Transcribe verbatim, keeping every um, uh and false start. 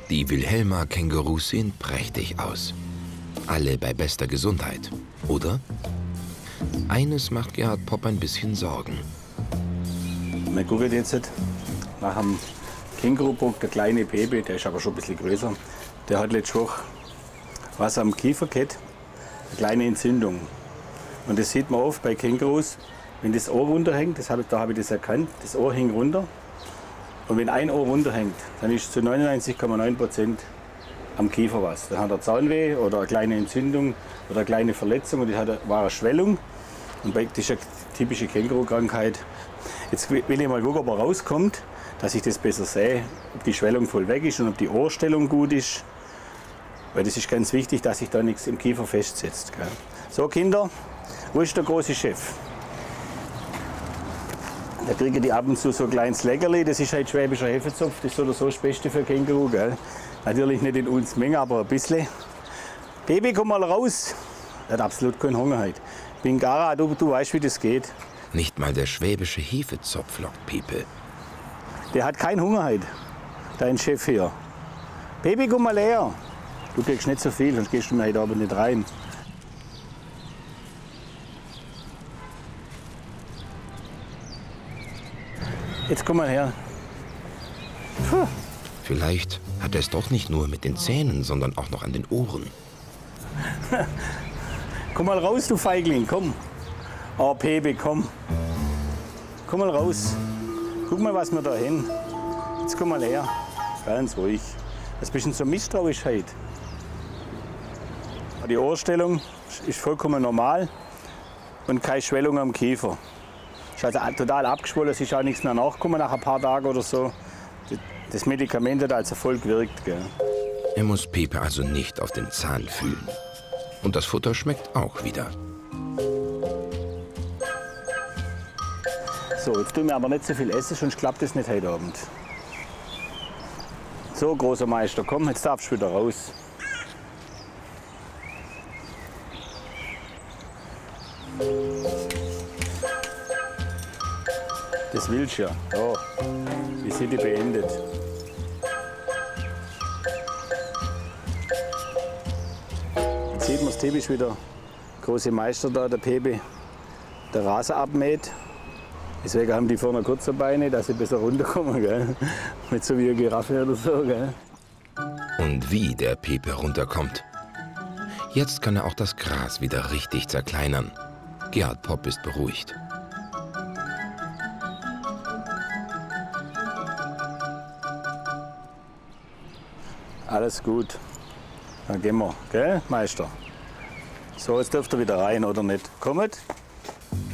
Die Wilhelma-Kängurus sehen prächtig aus. Alle bei bester Gesundheit, oder? Eines macht Gerhard Popp ein bisschen Sorgen. Wir gucken jetzt nach dem Kängurubock, der kleine Pepe, der ist aber schon ein bisschen größer. Der hat letzte Woche was am Kiefer gehabt, eine kleine Entzündung. Und das sieht man oft bei Kängurus, wenn das Ohr runterhängt, das hab ich, da habe ich das erkannt, das Ohr hängt runter. Und wenn ein Ohr runterhängt, dann ist zu neunundneunzig Komma neun Prozent am Kiefer was. Dann hat er Zahnweh oder eine kleine Entzündung oder eine kleine Verletzung und das hat, war eine Schwellung. Und das ist eine typische Känguru-Krankheit. Jetzt will ich mal gucken, ob er rauskommt, dass ich das besser sehe, ob die Schwellung voll weg ist und ob die Ohrstellung gut ist. Weil das ist ganz wichtig, dass sich da nichts im Kiefer festsetzt. Gell? So Kinder, wo ist der große Chef? Da kriegen die ab und zu so ein kleines Leckerli, das ist halt schwäbischer Hefezopf, das ist oder so das Beste für Känguru. Gell? Natürlich nicht in uns Menge, aber ein bisschen. Baby, komm mal raus. Er hat absolut keinen Hunger heute. Bingara, du, du weißt, wie das geht. Nicht mal der schwäbische Hefezopf lockt Pepe. Der hat keinen Hunger heute, dein Chef hier. Baby, komm mal her. Du kriegst nicht so viel, sonst gehst du mir heute Abend nicht rein. Jetzt komm mal her. Puh. Vielleicht hat er es doch nicht nur mit den Zähnen, sondern auch noch an den Ohren. Komm mal raus, du Feigling, komm. Oh, Pepe, komm. Komm mal raus. Guck mal, was wir da hin. Jetzt komm mal her. Ganz ruhig. Was bist du denn so misstrauisch heute? Die Ohrstellung ist vollkommen normal und keine Schwellung am Kiefer. Ist also total abgeschwollen, es ist auch nichts mehr nachgekommen nach ein paar Tagen oder so. Das Medikament hat als Erfolg gewirkt. Gell. Er muss Pepe also nicht auf den Zahn fühlen. Und das Futter schmeckt auch wieder. So, jetzt tun wir aber nicht so viel essen, sonst klappt das nicht heute Abend. So, großer Meister, komm, jetzt darfst du wieder raus. Das willst du ja. Ja, Visite beendet. Jetzt sieht man, das Tipp ist wieder große Meister da, der Pepe, der Rasen abmäht. Deswegen haben die vorne kurze Beine, dass sie besser runterkommen. Gell? Nicht so wie eine Giraffe oder so. Gell? Und wie der Pepe runterkommt. Jetzt kann er auch das Gras wieder richtig zerkleinern. Gerhard Popp ist beruhigt. Alles gut. Dann gehen wir, gell, Meister? So, jetzt dürft ihr wieder rein, oder nicht? Kommt!